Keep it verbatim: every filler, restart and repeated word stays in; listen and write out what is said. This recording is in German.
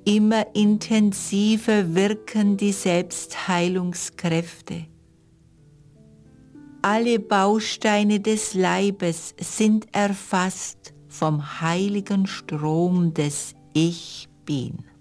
Immer intensiver wirken die Selbstheilungskräfte. Alle Bausteine des Leibes sind erfasst vom heiligen Strom des Ich Bin.